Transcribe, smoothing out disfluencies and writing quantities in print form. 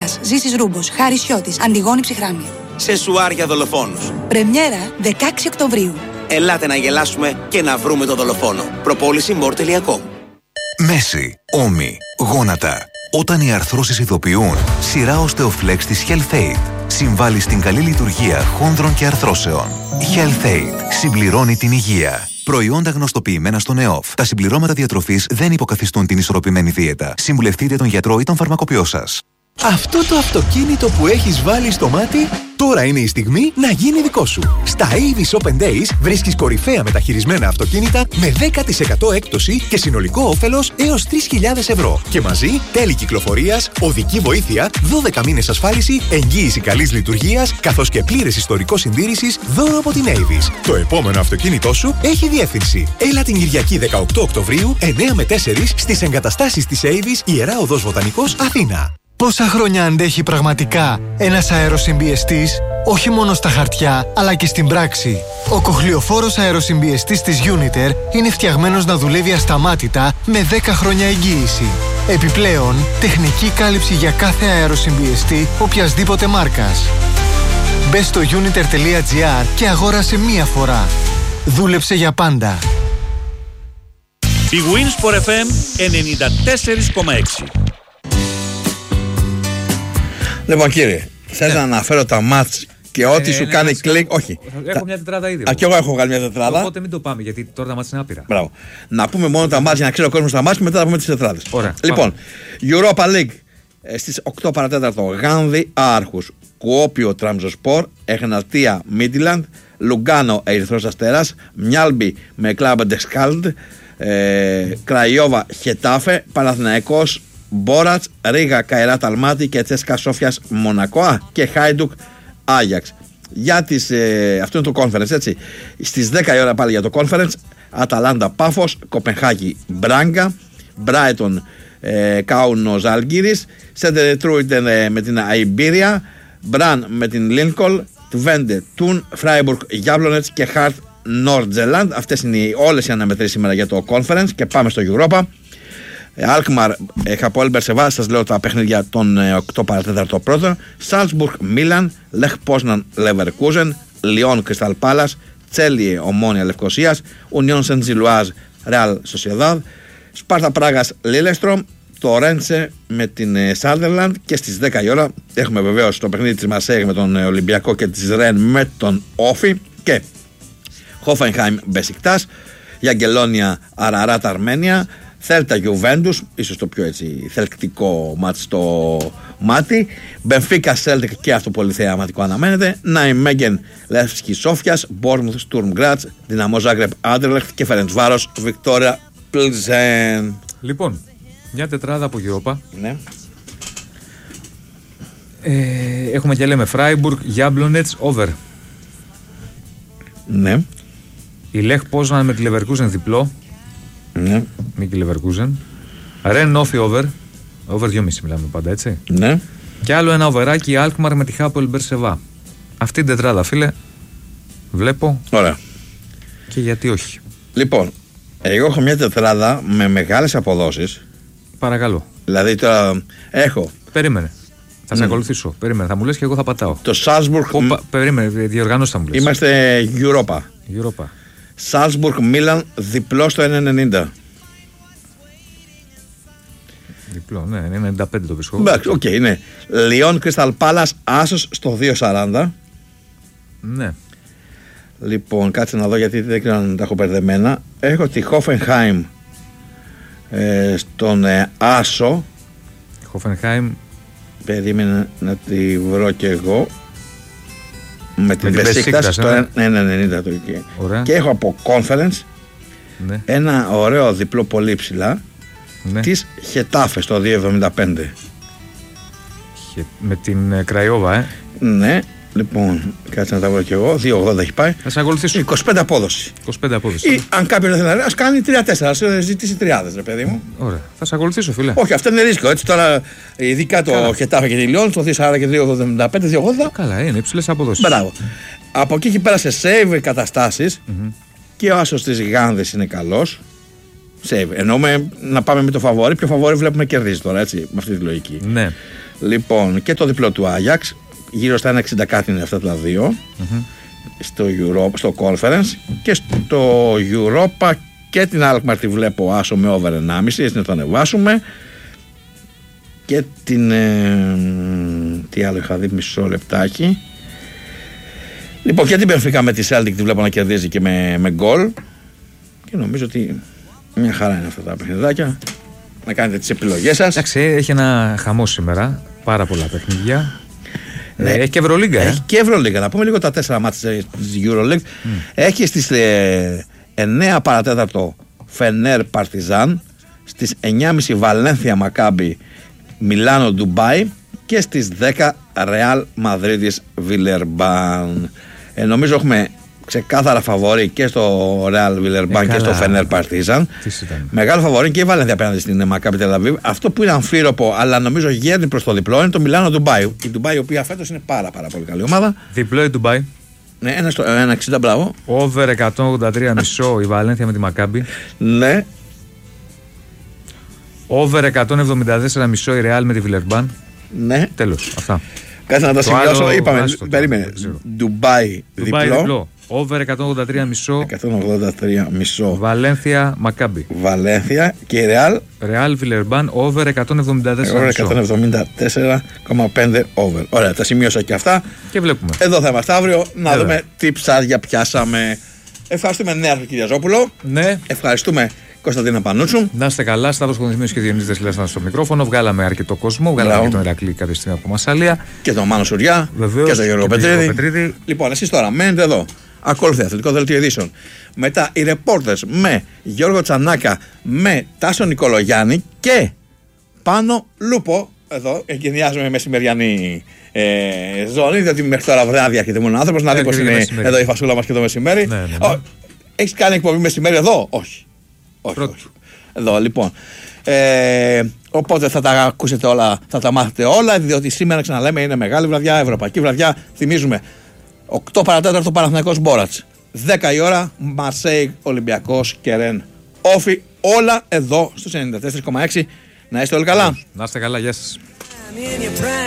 Μάρκας, Ζήσης Ρούμπος, Χάρης Σιώτης, Αντιγόνη Ψυχράμια. Σεσουάρ για δολοφόνους. Πρεμιέρα 16 Οκτωβρίου. Ελάτε να γελάσουμε και να βρούμε τον δολοφόνο. Προπόληση more.com. Μέση, ώμοι, γόνατα. Όταν οι αρθρώσεις ειδοποιούν, σειρά Osteoflex της HealthAid συμβάλλει στην καλή λειτουργία χόνδρων και αρθρώσεων. HealthAid συμπληρώνει την υγεία. Προϊόντα γνωστοποιημένα στον ΕΟΦ. Τα συμπληρώματα διατροφής δεν υποκαθιστούν την ισορροπημένη δίαιτα. Συμβουλευτείτε τον γιατρό ή τον φαρμακοποιό σας. Αυτό το αυτοκίνητο που έχεις βάλει στο μάτι, τώρα είναι η στιγμή να γίνει δικό σου. Στα Avis Open Days βρίσκεις κορυφαία μεταχειρισμένα αυτοκίνητα με 10% έκπτωση και συνολικό όφελος έως 3.000 ευρώ. Και μαζί τέλη κυκλοφορίας, οδική βοήθεια, 12 μήνες ασφάλιση, εγγύηση καλής λειτουργίας, καθώς και πλήρες ιστορικό συντήρησης δώρο από την Avis. Το επόμενο αυτοκίνητό σου έχει διεύθυνση. Έλα την Κυριακή 18 Οκτωβρίου, 9 με 4 στις εγκαταστάσεις της Avis, Ιερά Οδός Βοτανικός, Αθήνα. Πόσα χρόνια αντέχει πραγματικά ένας αεροσυμπιεστής, όχι μόνο στα χαρτιά, αλλά και στην πράξη. Ο κοχλιοφόρος αεροσυμπιεστής της Uniter είναι φτιαγμένος να δουλεύει ασταμάτητα με 10 χρόνια εγγύηση. Επιπλέον, τεχνική κάλυψη για κάθε αεροσυμπιεστή οποιασδήποτε μάρκας. Μπες στο uniter.gr και αγόρασε μία φορά. Δούλεψε για πάντα. Η Winsport FM 94,6. Λοιπόν, κύριε, θες να αναφέρω τα μάτς και ό,τι σου κάνει κλικ. Όχι. Έχω μια τετράδα ήδη. Και εγώ έχω βγάλει μια τετράδα. Οπότε μην το πάμε, γιατί τώρα τα μάτς είναι άπειρα. Μπράβο. Να πούμε μόνο τα μάτς για να ξέρει ο κόσμος τα μάτς και μετά να πούμε τις τετράδες. Ωραία. Λοιπόν, Europa League στις 8 παρατέταρτο. Γάνδη Άρχους, Κουόπιο Τραμζοσπορ, Εγνατία Μίτιλαντ, Λουγκάνο Ερυθρός Αστέρας, Μιάλμπι με Κλάμπ Ντεσκάλντ, Κραϊόβα Χετάφε, Παναθηναϊκός Μπόρατς, Ρίγα Καϊράτ Αλμάτι και Τσέσκα Σόφιας Μονακό και Χάιντουκ Άγιαξ. Για τις, αυτό είναι το conference, έτσι. Στις 10 η ώρα πάλι για το conference. Αταλάντα Πάφος, Κοπενχάγη Μπράγκα, Μπράιτον Κάουνο Ζαλγκύρης, Σέντερ Τρούιντεν με την Αϊμπήρια, Μπραν με την Λίνκολ, Τβέντε Τούν, Φράιμπουργκ Γιάμπλονετς και Χαρτ Νόρτζελαντ. Αυτές είναι όλες οι αναμετρήσεις σήμερα για το conference και πάμε στο Europa. Αλκμαρ Χαπόελ Μπερσεβά, σας λέω τα παιχνίδια των 8 παρατέταρτο πρώτο. Σάλτσμπουργκ Μίλαν, Λεχ Πόσναν Λεβερκούζεν, Λιόν Κρυσταλ Πάλας, Τσέλιε Ομόνια Λευκοσίας, Ουνιόν Σεντ Ζιλουάζ Ρεάλ Σοσιεδάδ, Σπάρτα Πράγας Λίλεστρομ, το Ρέντσε με την Σάντερλαντ και στις 10 η ώρα έχουμε βεβαίως το παιχνίδι της Μαρσέιγ με τον Ολυμπιακό και της Ρεν με τον Όφι και Χόφενχάιμ Μπεσικτάς, Γιαγκελόνια Αραράτα Αρμένια, Θέλτα Γιουβέντους, ίσως το πιο έτσι θελκτικό μάτι στο μάτι. Μπενφίκα Σέλτικ και αυτό πολύ θεαματικό αναμένεται. Ναϊμέγεν Λεύσκι Σόφιας, Μπόρμουθ Στουρμ Γκράτς, Δυναμό Ζάγκρεπ Άντερλεχτ και Φερεντσβάρος Βικτόρια Πλζέν. Λοιπόν, μια τετράδα από Europa. Ναι. Έχουμε και λέμε Φράιμπουργκ, Γιάμπλονετς, over. Ναι. Η Λεχ Πόσναν με τη Λεβερκούζεν διπλό. Ναι. Νίκη Λεβερκούζεν. Ρεν Όφι over. Over 2,5 μιλάμε πάντα, έτσι. Ναι. Και άλλο ένα οβεράκι Αλκμαρ με τη Χάπολ Μπερσεβά. Αυτή την τετράδα, φίλε. Βλέπω. Ωραία. Και γιατί όχι. Λοιπόν, εγώ έχω μια τετράδα με μεγάλες αποδόσεις. Παρακαλώ. Δηλαδή τώρα έχω. Περίμενε. Θα σε ακολουθήσω. Περίμενε. Θα μου λες και εγώ θα πατάω. Το Σάλτσμπουργκ. Περίμενε. Διοργανώσει θα μου λες. Είμαστε Europa. Σάλτσμπουργκ Μίλαν διπλό στο 1,90. Διπλό, ναι, είναι 95 το βρίσκω. Εντάξει, οκ, ναι. Λιόν Κρυσταλ Πάλας άσος στο 2,40. Ναι. Λοιπόν, κάτσε να δω γιατί δεν ξέρω αν τα έχω μπερδεμένα. Έχω τη Χόφενχάιμ στον άσο. Χόφενχάιμ. Περίμενα να τη βρω κι εγώ. Με την Μπεσίκτας στο 1,90 το εκεί. Και έχω από conference ένα ωραίο διπλό πολύ ψηλά της Χετάφε στο 2,75. Με την Κραϊόβα, Ναι, λοιπόν, κάτσε να τα βρω κι εγώ. 2,80 έχει πάει. Θα σε ακολουθήσω. 25 απόδοση. 25 απόδοση. Ή αν κάποιος δεν θέλει, ας κάνει 3-4. Ας ζητήσει 3, ρε παιδί μου. Ωραία. Θα σε ακολουθήσω, φίλε. Όχι, αυτό είναι ρίσκο. Έτσι τώρα, ειδικά το Χετάφε και τη Λιόν, στο 2,40 και 2,75, 2,80. Καλά, είναι υψηλές αποδόσεις. Μπράβο. Από εκεί και πέρα σε save καταστάσεις και ο άσος της Γάνδης είναι καλός. Save. Εννοούμε να πάμε με το φαβόρι. Ποιο φαβόρι βλέπουμε κερδίζει τώρα, έτσι, με αυτή τη λογική. Ναι. Λοιπόν, και το διπλό του Άγιαξ, γύρω στα 1,60 κάτι είναι αυτά τα δύο. Στο Conference και στο Europa και την Alkmaar τη βλέπω άσο με over 1,5, έτσι να το ανεβάσουμε. Και την. Τι άλλο είχα δει, μισό λεπτάκι. Λοιπόν, και την Benfica με τη Celtic τη βλέπω να κερδίζει και με γκολ. Και νομίζω ότι μια χαρά είναι αυτά τα παιχνιδάκια. Να κάνετε τις επιλογές σας. Εντάξει, έχει ένα χαμό σήμερα. Πάρα πολλά παιχνίδια. Ναι. Έχει και Ευρωλίγκα. Έχει και Ευρωλίγκα. Να πούμε λίγο τα 4 μάτς της Euroleague. Έχει στις 9 παρατέταρτο Φενέρ Παρτιζάν, στις 9.30 Βαλένθια Μακάμπι Μιλάνο Ντουμπάι και στις 10 Ρεάλ Μαδρίτης Βιλερμπάν. Νομίζω έχουμε ξεκάθαρα φαβορί και στο Ρεάλ Βιλερμπάν και στο Φενέρ Παρτίζαν. Μεγάλο φαβορί και η Βαλένθια απέναντι στην Μακάμπι Τελαβίβ. Αυτό που είναι αμφίροπο, αλλά νομίζω γέρνει προς το διπλό, είναι το Μιλάνο Ντουμπάι. Η Ντουμπάι, η οποία φέτος είναι πάρα πολύ καλή ομάδα. Διπλό η Ντουμπάι. Ναι, 1,60 μπράβο. Over 183,5 η Βαλένθια με τη Μακάμπι. Ναι. Over 174,5 η Ρεάλ με τη Βιλερμπάν. Ναι. Τέλος. Αυτά. Κάτσε να τα σημειώσω. Είπαμε. Περίμενε. Ντουμπάι διπλό. Over 183,5. 183,5. Βαλένθια Μακάμπι. Βαλένθια και η Ρεάλ. Ρεάλ Βιλερμπάν over 174,5. 174,5 over. Ωραία, τα σημείωσα και αυτά. Και βλέπουμε. Εδώ θα είμαστε αύριο να δούμε τι ψάρια πιάσαμε. Ευχαριστούμε Νέα Κυριαζόπουλο. Ναι. Ευχαριστούμε Κωνσταντίνα Πανούτσου. Να είστε καλά, Σταύρος Κονδυμίος και Διονύσης Δεσιλάς στο μικρόφωνο. Βγάλαμε αρκετό κόσμο. Βγάλαμε και τον Ηρακλή κάποια στιγμή από Μασσαλία. Και τον Μάνο Σουριά. Βεβαίως, και τον Γιώργο Πετρίδη. Λοιπόν, εσείς τώρα μένετε εδώ. Ακολουθεί Αθλητικό Δελτίο Ειδήσεων. Μετά οι ρεπόρτες με Γιώργο Τσανάκα, με Τάσο Νικολογιάννη και Πάνο Λούπο. Εδώ εγκαινιάζουμε μεσημεριανή ζώνη, διότι μέχρι τώρα βράδυ έρχεται μόνο άνθρωπος. Να δει πως είναι εδώ η φασούλα μας και το μεσημέρι. Ναι. Έχεις κάνει εκπομπή μεσημέρι εδώ? Όχι. Εδώ λοιπόν. Οπότε θα τα ακούσετε όλα, θα τα μάθετε όλα, διότι σήμερα ξαναλέμε είναι μεγάλη βραδιά, ευρωπαϊκή βραδιά. Θυμίζουμε 8 παρατέταρτο Παναθηναϊκός Μπόρατς, 10 η ώρα Μαρσέιγ Ολυμπιακός και Ρεν Όφι, όλα εδώ στους 94,6. Να είστε όλοι καλά. Να είστε καλά, γεια σας.